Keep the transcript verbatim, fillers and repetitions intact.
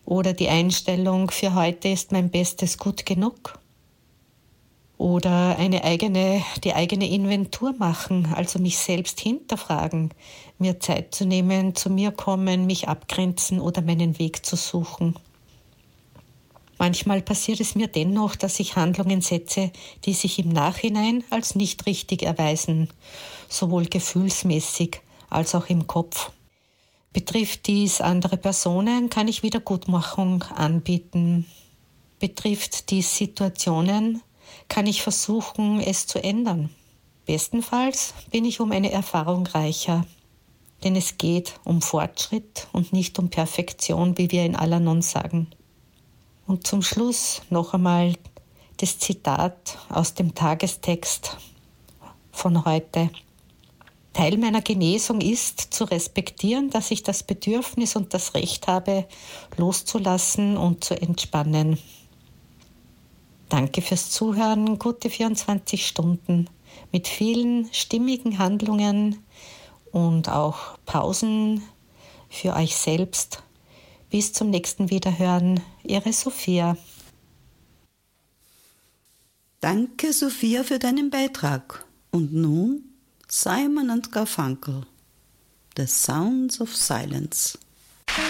Oder die Einstellung, für heute ist mein Bestes gut genug. Oder eine eigene, die eigene Inventur machen, also mich selbst hinterfragen, mir Zeit zu nehmen, zu mir kommen, mich abgrenzen oder meinen Weg zu suchen. Manchmal passiert es mir dennoch, dass ich Handlungen setze, die sich im Nachhinein als nicht richtig erweisen, sowohl gefühlsmäßig als auch im Kopf. Betrifft dies andere Personen, kann ich Wiedergutmachung anbieten. Betrifft dies Situationen, kann ich versuchen, es zu ändern. Bestenfalls bin ich um eine Erfahrung reicher, denn es geht um Fortschritt und nicht um Perfektion, wie wir in Al-Anon sagen. Und zum Schluss noch einmal das Zitat aus dem Tagestext von heute. Teil meiner Genesung ist, zu respektieren, dass ich das Bedürfnis und das Recht habe, loszulassen und zu entspannen. Danke fürs Zuhören, gute vierundzwanzig Stunden mit vielen stimmigen Handlungen und auch Pausen für euch selbst. Bis zum nächsten Wiederhören, Ihre Sophia. Danke, Sophia, für deinen Beitrag. Und nun Simon and Garfunkel, The Sounds of Silence.